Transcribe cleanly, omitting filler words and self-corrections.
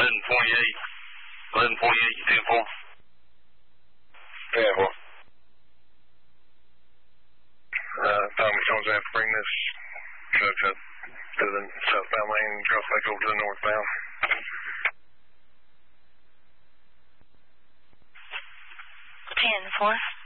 1128, 10-4. Tommy Jones, I have to bring this truck up to the southbound lane and drop back over to the northbound. 10-4.